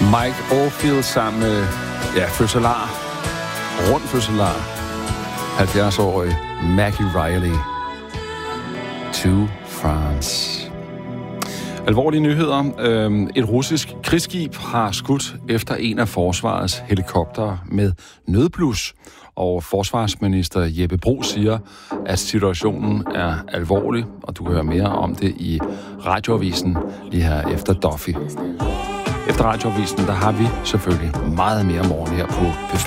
Mike Oldfield sammen med fødselar, rund fødselar, 70-årig Maggie Riley. To France. Alvorlige nyheder. Et russisk krigsskib har skudt efter en af forsvarets helikoptere med nødblus. Og forsvarsminister Jeppe Bruus siger, at situationen er alvorlig, og du kan høre mere om det i Radioavisen lige her efter Duffy. Efter Radioavisen, der har vi selvfølgelig meget mere morgen her på P5.